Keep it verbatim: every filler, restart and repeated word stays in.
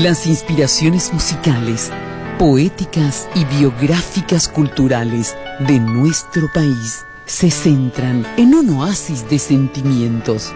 Las inspiraciones musicales, poéticas y biográficas culturales de nuestro país se centran en un oasis de sentimientos